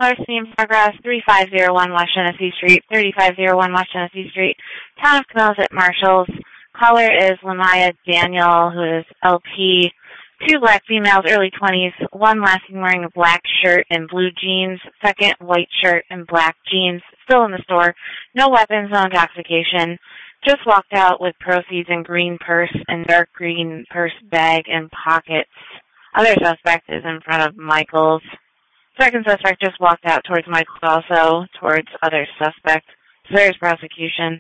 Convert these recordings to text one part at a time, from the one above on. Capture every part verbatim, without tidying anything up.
Caller in progress, three five zero one West Genesee Street, thirty-five oh one West Genesee Street, Town of Camillus at Marshalls. Caller is Lamaya Daniel, who is L P. Two black females, early twenties. One last seen wearing a black shirt and blue jeans. Second, white shirt and black jeans. Still in the store. No weapons, no intoxication. Just walked out with proceeds in green purse and dark green purse bag and pockets. Other suspect is in front of Michael's. Second suspect just walked out towards Michael's also, towards other suspect. So there's prosecution.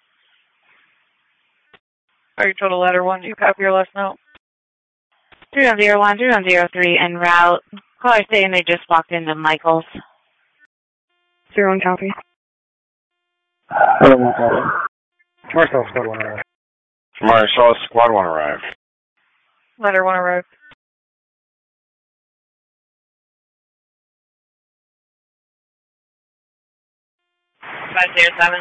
Are you total letter one? Do you copy your last note? three one zero one, three one zero three en route. Caller saying they just walked into Michael's. Zero one copy. Letter one copy. Marcel, squad one arrived. Marcel, squad one arrived. Letter one arrived. five zero seven.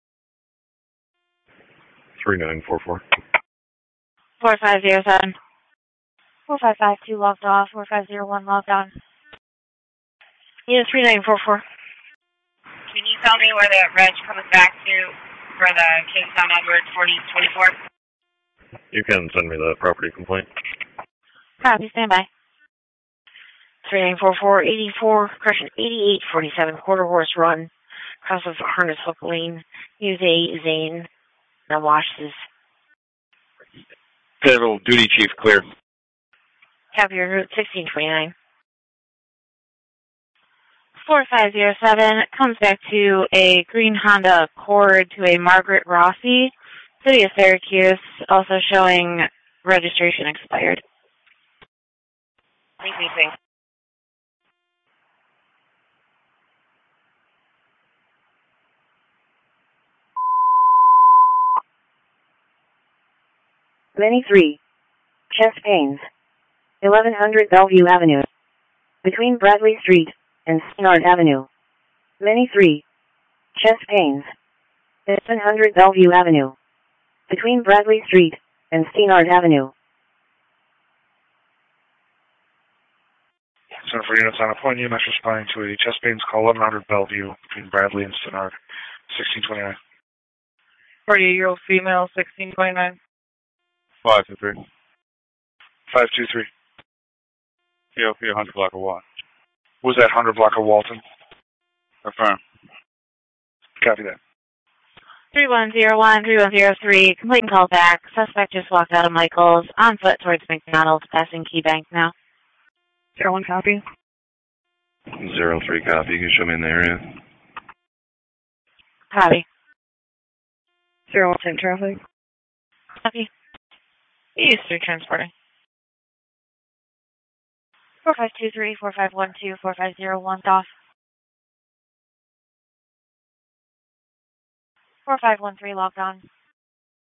three nine four four. four five zero seven. four five five two logged off, four five zero one logged on. Yeah, three nine four four. Can you tell me where the reg comes back to for the Kingstown Edwards forty twenty-four? You can send me the property complaint. Copy, stand by. three nine four four, eighty-four, correction, eighty-eight forty-seven, quarter horse run. Cross of Harness Hook Lane. Use a Zane. Now wash this. Federal duty chief clear. Copy your route sixteen twenty-nine. four five zero seven comes back to a green Honda Accord to a Margaret Rossi, City of Syracuse, also showing registration expired. Thank you, thanks. Many three. Chest pains. eleven hundred Bellevue Avenue. Between Bradley Street and Stannard Avenue. Many three. Chest pains. eleven hundred Bellevue Avenue. Between Bradley Street and Stannard Avenue. Center for units on a point, U M S responding to a chest pains call eleven hundred Bellevue between Bradley and Stannard, sixteen twenty-nine. forty-eight-year-old female, sixteen twenty-nine. five two three. five two three. P O P one hundred block of Watt. Was that one hundred block of Walton? Affirm. Copy that. three one zero one, three one zero three, complete and call back. Suspect just walked out of Michael's, on foot towards McDonald's, passing Key Bank now. Zero one copy. Zero three copy. You can show me in the area. Copy. Zero one ten traffic. Copy. East Street transporting. four five two three, four five one two, four five zero one off. four five one three logged on.